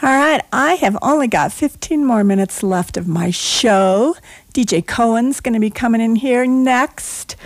All right, I have only got 15 more minutes left of my show. DJ Cohen's going to be coming in here next.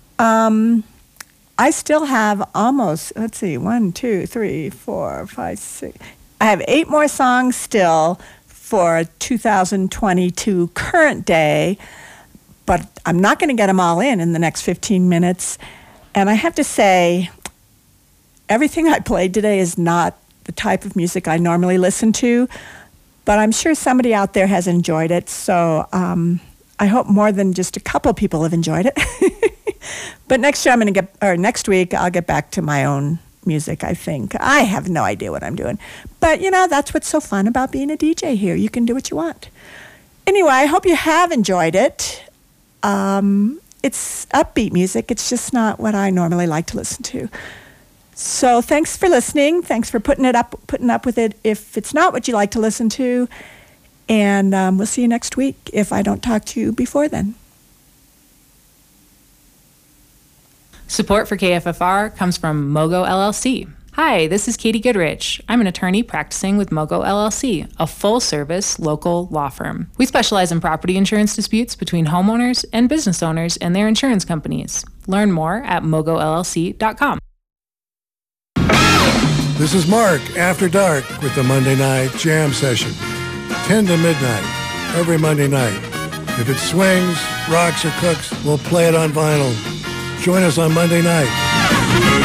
I still have almost, 1, 2, 3, 4, 5, 6. I have 8 more songs still for 2022 current day, but I'm not going to get them all in the next 15 minutes. And I have to say, everything I played today is not the type of music I normally listen to, but I'm sure somebody out there has enjoyed it. So I hope more than just a couple people have enjoyed it. But next week I'll get back to my own music, I think. I have no idea what I'm doing. But, that's what's so fun about being a DJ here. You can do what you want. Anyway, I hope you have enjoyed it. It's upbeat music. It's just not what I normally like to listen to. So thanks for listening. Thanks for putting up with it if it's not what you like to listen to. And we'll see you next week if I don't talk to you before then. Support for KFFR comes from Mogo LLC. Hi, this is Katie Goodrich. I'm an attorney practicing with Mogo LLC, a full-service local law firm. We specialize in property insurance disputes between homeowners and business owners and their insurance companies. Learn more at mogollc.com. This is Mark, After Dark, with the Monday Night Jam Session. 10 to midnight, every Monday night. If it swings, rocks, or cooks, we'll play it on vinyl. Join us on Monday night.